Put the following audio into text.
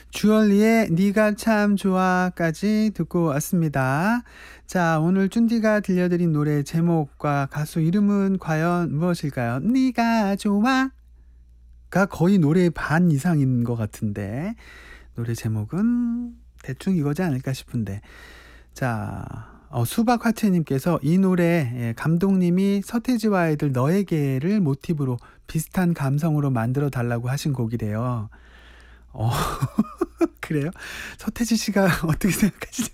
주얼리의 네가 참 좋아까지 듣고 왔습니다. 자, 오늘 쭌디가 들려드린 노래 제목과 가수 이름은 과연 무엇일까요? 네가 좋아가 거의 노래의 반 이상인 것 같은데 노래 제목은 대충 이거지 않을까 싶은데 자, 수박화채님께서 이 노래 감독님이 서태지와 아이들 너에게를 모티브로 비슷한 감성으로 만들어 달라고 하신 곡이래요. 어, 그래요? 서태지 씨가 어떻게 생각하시죠?